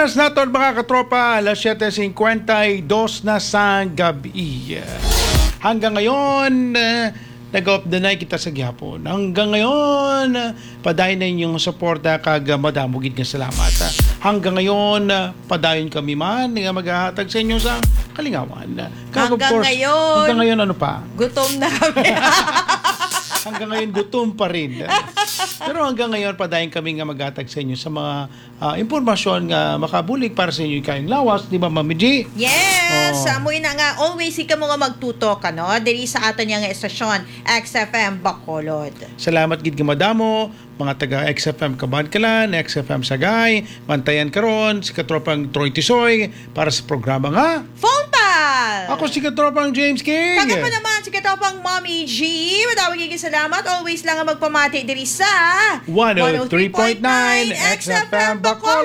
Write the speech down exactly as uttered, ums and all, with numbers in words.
Oras na ito mga katropa, alas siyete singkwentadós na sa gabi. Hanggang ngayon, uh, nag-off the night kita sa gyapon. Hanggang ngayon, uh, padayon na inyong suporta kag uh, madamugid nga salamat. Uh, hanggang ngayon, uh, padayon kami man nga maghahatag sa inyo sa kalingawan. Kag, Hanggang of course, ngayon, hanggang ngayon ano pa? gutom na kami. Hanggang ngayon gutom pa rin. Pero hanggang ngayon padayon kami nga maghatag sa inyo sa mga uh, impormasyon nga makabulig para sa inyo kayong lawas, di ba Mami G? Yes! Oh. Amoy na nga, always ika mo nga magtutok, ano? Diri sa aton nga estasyon, X F M Bacolod. Salamat gid nga madamo mga taga X F M Kabankalan, X F M Sagay, Mantayan karon si katropang Troy Tisoy para sa programa nga Phone Pal! ako si katropang James King. Taga pa naman si katopang Mommy G. Madawag giging salamat. Always lang nga magpamati diri sa one oh three point nine X F M Bacolod.